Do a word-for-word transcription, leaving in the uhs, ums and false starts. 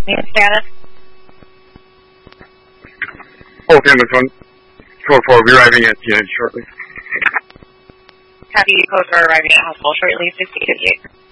Main status? Oh, Family Fund. Code four, will be arriving at the end shortly. Copy, code four arriving at hospital shortly, sixty fifty-eight.